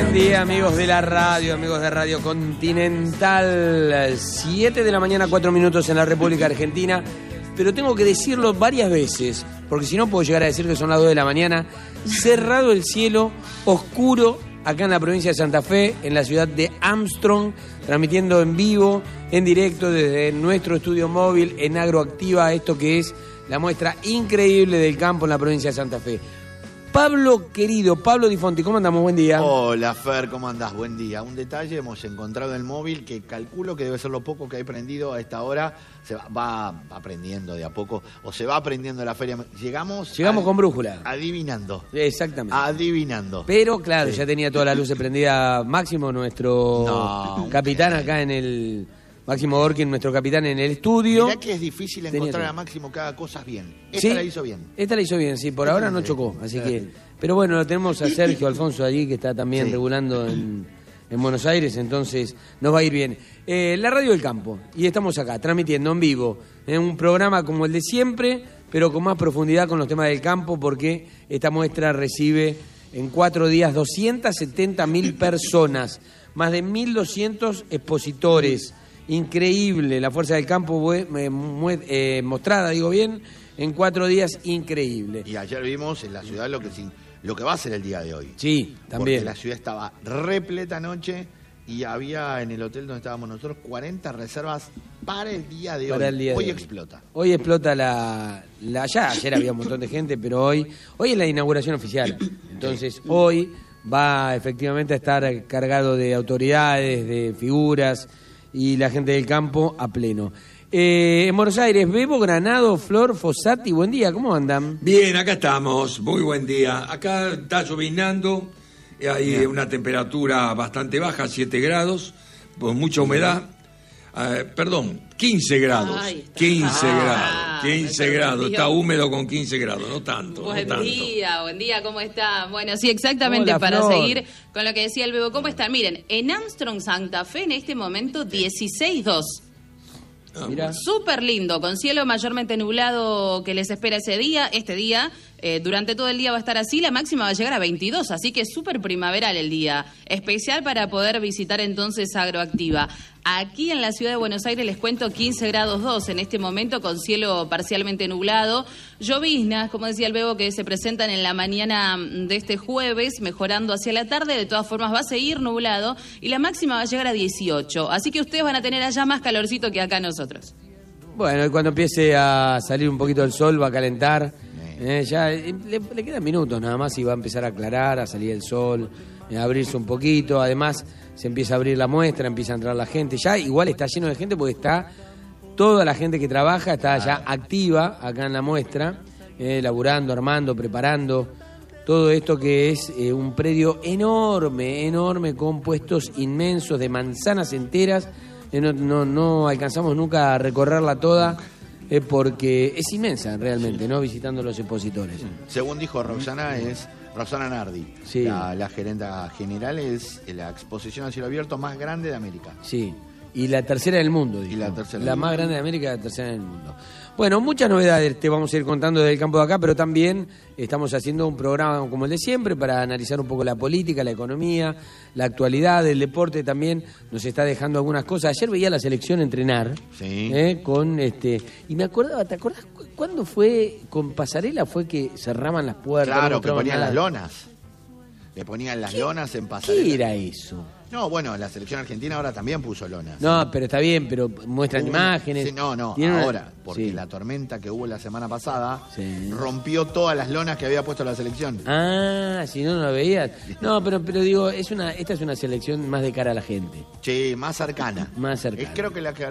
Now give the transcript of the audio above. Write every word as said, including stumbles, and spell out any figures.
Buen día, amigos de la radio, amigos de Radio Continental. siete de la mañana, cuatro minutos en la República Argentina. Pero tengo que decirlo varias veces, porque si no puedo llegar a decir que son las dos de la mañana. Cerrado el cielo, oscuro, acá en la provincia de Santa Fe, en la ciudad de Armstrong, transmitiendo en vivo, en directo desde nuestro estudio móvil en Agroactiva, esto que es la muestra increíble del campo en la provincia de Santa Fe. Pablo, querido, Pablo Di Fonti, ¿cómo andamos? Buen día. Hola, Fer, ¿cómo andás? Buen día. Un detalle, hemos encontrado el móvil que calculo que debe ser lo poco que hay prendido a esta hora. Se va, va aprendiendo de a poco, o se va aprendiendo la feria. Llegamos... Llegamos a, con brújula. Adivinando. Exactamente. Adivinando. Pero, claro, sí. ya tenía todas las luces prendidas Máximo, nuestro no, capitán okay. acá en el... Máximo Gorkin, nuestro capitán en el estudio. Mirá que es difícil encontrar a Máximo que haga cosas bien. Esta ¿Sí? la hizo bien. Esta la hizo bien, sí. Por Esta ahora no chocó, así sí. que... Pero bueno, lo tenemos a Sergio Alfonso allí, que está también sí. regulando en, en Buenos Aires, entonces nos va a ir bien. Eh, la Radio del Campo, y estamos acá, transmitiendo en vivo, en un programa como el de siempre, pero con más profundidad con los temas del campo, porque esta muestra recibe en cuatro días doscientas setenta mil personas, más de mil doscientos expositores. Increíble, la fuerza del campo eh, eh, mostrada, digo bien, en cuatro días, increíble. Y ayer vimos en la ciudad lo que, lo que va a ser el día de hoy. Sí, también. Porque la ciudad estaba repleta anoche y había en el hotel donde estábamos nosotros cuarenta reservas para el día de para hoy. El día hoy de explota. Hoy. hoy explota la, la... Ya ayer había un montón de gente, pero hoy... Hoy es la inauguración oficial. Entonces, sí. hoy va efectivamente a estar cargado de autoridades, de figuras... y la gente del campo a pleno. Eh, en Buenos Aires, Bebo, Granado, Flor, Fossati, buen día, ¿cómo andan? Bien, acá estamos, muy buen día. Acá está lloviznando, hay Bien. una temperatura bastante baja, siete grados, con mucha humedad. Uh, perdón, quince grados. Ay, quince ah, grados. quince grados. Está húmedo con quince grados, no tanto. Buen no tanto. día, buen día, ¿cómo está? Bueno, sí, exactamente. Hola, para Flor. seguir con lo que decía el Bebo, ¿cómo están? Miren, en Armstrong, Santa Fe, en este momento dieciséis dos. Ah, Mira. Súper lindo, con cielo mayormente nublado que les espera ese día, este día. Eh, durante todo el día va a estar así, la máxima va a llegar a veintidós, así que es súper primaveral el día. Especial para poder visitar entonces Agroactiva. Aquí en la ciudad de Buenos Aires les cuento quince grados dos en este momento, con cielo parcialmente nublado. Lloviznas, como decía el Bebo, que se presentan en la mañana de este jueves, mejorando hacia la tarde. De todas formas va a seguir nublado y la máxima va a llegar a dieciocho. Así que ustedes van a tener allá más calorcito que acá nosotros. Bueno, y cuando empiece a salir un poquito el sol va a calentar. Eh, ya le, le quedan minutos nada más y va a empezar a aclarar, a salir el sol, a abrirse un poquito. Además se empieza a abrir la muestra, empieza a entrar la gente. Ya igual está lleno de gente porque está toda la gente que trabaja, está ya activa acá en la muestra, eh, laburando, armando, preparando todo esto que es eh, un predio enorme, enorme, con puestos inmensos de manzanas enteras. Eh, no, no, no alcanzamos nunca a recorrerla toda. Eh, porque es inmensa realmente, ¿no? Visitando los expositores. Según dijo Roxana, es Roxana Nardi, sí. la, la gerenta general, es la exposición a cielo abierto más grande de América. Sí, y la tercera del mundo, dijo. Y la tercera. La más grande de América y la tercera del mundo. Bueno, muchas novedades te vamos a ir contando del campo de acá, pero también estamos haciendo un programa como el de siempre para analizar un poco la política, la economía, la actualidad, el deporte también nos está dejando algunas cosas. Ayer veía la selección entrenar, sí. ¿eh? con este y me acordaba, ¿te acordás cuándo fue con Pasarela? Fue que cerraban las puertas. Claro, no que ponían nada. las lonas. Le ponían las ¿Qué? lonas en Pasarela. ¿Qué era eso? No, bueno, la selección argentina ahora también puso lonas. No, pero está bien, pero muestran Hubo, imágenes. Sí, no, no, una... ahora, porque sí. la tormenta que hubo la semana pasada sí. rompió todas las lonas que había puesto la selección. Ah, si no, no lo veías. No, pero, pero digo, es una, esta es una selección más de cara a la gente. Sí, más cercana. Más cercana. Es, creo que la que